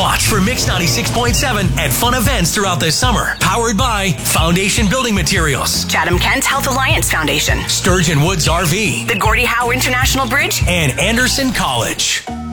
Watch for Mix 96.7 at fun events throughout the summer. Powered by Foundation Building Materials, Chatham-Kent Health Alliance Foundation, Sturgeon Woods RV, the Gordie Howe International Bridge, and Anderson College.